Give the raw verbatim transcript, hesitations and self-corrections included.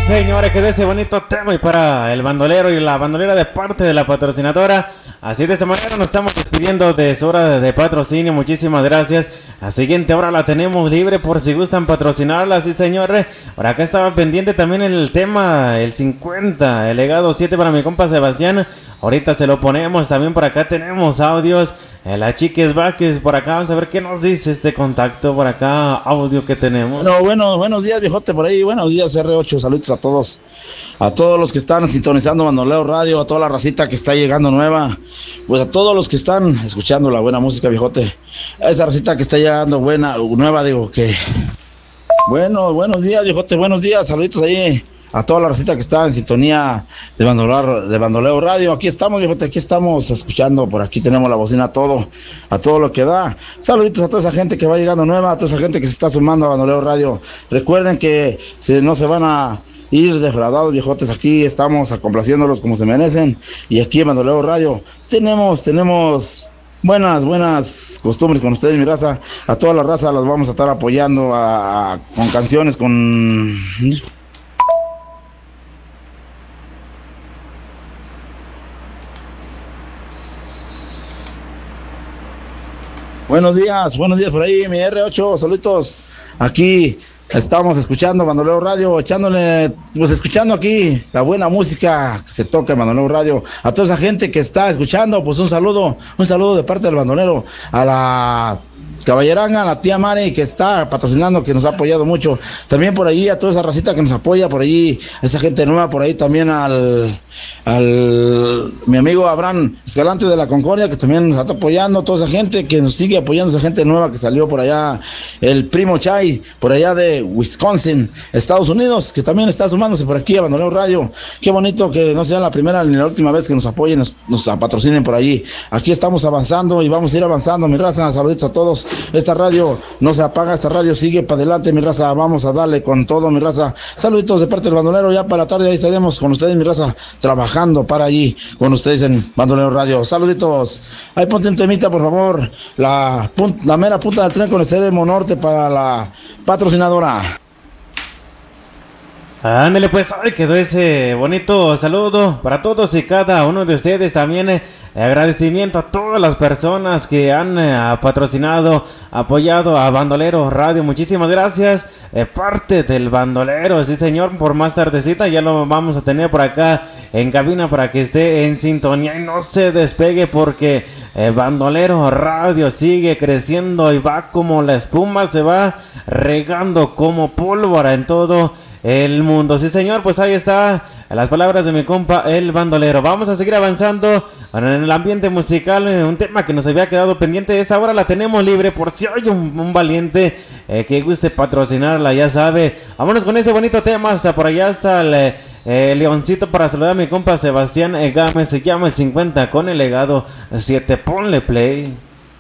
señores, quedó ese bonito tema y para el bandolero y la bandolera de parte de la patrocinadora. Así de esta manera nos estamos despidiendo de su hora de, de patrocinio. Muchísimas gracias. La siguiente hora la tenemos libre por si gustan patrocinarla. Sí, señores. Por acá estaba pendiente también el tema, el cincuenta, el legado siete para mi compa Sebastián. Ahorita se lo ponemos. También por acá tenemos audios. Eh, la Chiques Vaques por acá. Vamos a ver qué nos dice este contacto por acá. Audio que tenemos. Bueno, bueno, buenos días, viejote, por ahí. Buenos días, R ocho. Saludos a todos. A todos los que están sintonizando Bandolero Radio. A toda la racita que está llegando nueva. Pues a todos los que están escuchando la buena música, viejote. A esa racita que está llegando buena, nueva, digo que... Bueno, buenos días, viejote. Buenos días. Saluditos ahí a toda la racita que está en sintonía de Bandolero, de Bandolero Radio. Aquí estamos, viejote, aquí estamos escuchando, por aquí tenemos la bocina a todo, a todo lo que da. Saluditos a toda esa gente que va llegando nueva, a toda esa gente que se está sumando a Bandolero Radio. Recuerden que si no se van a ir defraudados, viejotes, aquí estamos complaciéndolos como se merecen. Y aquí en Bandolero Radio tenemos, tenemos... Buenas, buenas costumbres con ustedes, mi raza. A toda la raza los vamos a estar apoyando a, a, con canciones, con... Buenos días, buenos días por ahí, mi R ocho, saluditos. Aquí estamos escuchando Bandolero Radio, echándole, pues escuchando aquí la buena música que se toca en Bandolero Radio. A toda esa gente que está escuchando, pues un saludo, un saludo de parte del bandolero. A la Caballeranga, a la tía Mari que está patrocinando, que nos ha apoyado mucho. También por ahí a toda esa racita que nos apoya, por ahí, a esa gente nueva, por ahí también al, al mi amigo Abraham Escalante de la Concordia, que también nos está apoyando, toda esa gente que nos sigue apoyando, esa gente nueva que salió por allá, el primo Chay, por allá de Wisconsin, Estados Unidos, que también está sumándose por aquí a Bandolero Radio. Qué bonito que no sea la primera ni la última vez que nos apoyen, nos, nos patrocinen por allí. Aquí estamos avanzando y vamos a ir avanzando, mi raza. Saluditos a todos. Esta radio no se apaga, esta radio sigue para adelante, mi raza. Vamos a darle con todo, mi raza. Saluditos de parte del bandolero. Ya para la tarde ahí estaremos con ustedes, mi raza, trabajando para allí con ustedes en Bandolero Radio. Saluditos. Ahí ponte un temita, por favor. La, la mera punta del tren con Extremo Norte para la patrocinadora. Ándale pues, ay, quedó ese bonito saludo para todos y cada uno de ustedes. También eh, agradecimiento a todas las personas que han eh, patrocinado, apoyado a Bandolero Radio. Muchísimas gracias de parte del bandolero. Sí, señor, por más tardecita ya lo vamos a tener por acá en cabina para que esté en sintonía y no se despegue, porque eh, Bandolero Radio sigue creciendo y va como la espuma, se va regando como pólvora en todo el mundo. Sí, señor, pues ahí está las palabras de mi compa el bandolero. Vamos a seguir avanzando en el ambiente musical. Un tema que nos había quedado pendiente, esta hora la tenemos libre por si hay un, un valiente eh, que guste patrocinarla, ya sabe. Vámonos con ese bonito tema. Hasta por allá está el eh, leoncito para saludar a mi compa Sebastián Gámez. Se llama el cincuenta con el legado siete. Ponle play.